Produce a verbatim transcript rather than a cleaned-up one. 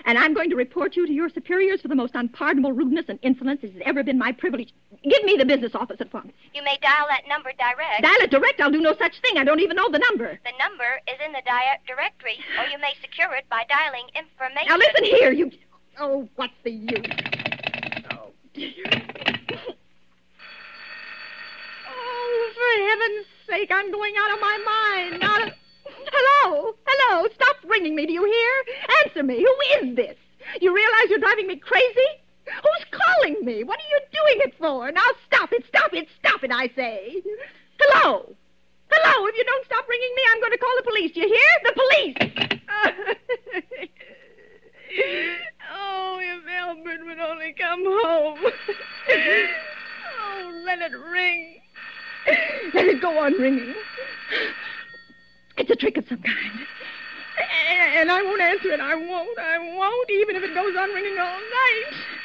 And I'm going to report you to your superiors for the most unpardonable rudeness and insolence it has ever been my privilege. Give me the business office at once. You may dial that number direct. Dial it direct? I'll do no such thing. I don't even know the number. The number is in the di- directory, or you may secure it by dialing information. Now, listen here, you... Oh, what's the use? Oh, dear. Oh, for heaven's sake, I'm going out of my mind. Out of... Hello? Hello? Stop ringing me, do you hear? Answer me. Who is this? You realize you're driving me crazy? Who's calling me? What are you doing it for? Now stop it, stop it, stop it, I say. Hello? Hello? If you don't stop ringing me, I'm going to call the police. Do you hear? The police! Oh, if Albert would only come home. Oh, let it ring. Let it go on ringing. It's a trick of some kind. And I won't answer it. I won't. I won't, even if it goes on ringing all night.